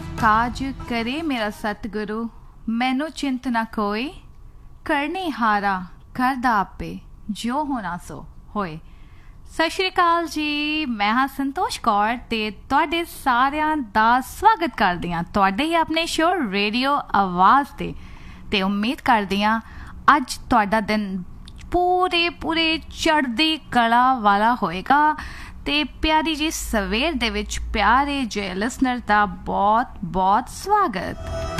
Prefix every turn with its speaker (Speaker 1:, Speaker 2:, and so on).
Speaker 1: काज करे मेरा सतगुरु, मैनू चिंत न कोई, करनी हारा करदा आपे, जो होना सो होए। सत श्री अकाल जी, मैं हाँ संतोष कौर ते तुहाडे सारिਆਂ ਦਾ स्वागत करदी हाँ तुहाडे ही अपने शो रेडियो आवाज़ ते उम्मीद करदी हाँ अज तुहाडा दिन पूरे चढ़दी कला वाला होएगा ते प्यारी जी सवेर दे विच प्यारे जे लिसनर दा बहुत बहुत स्वागत।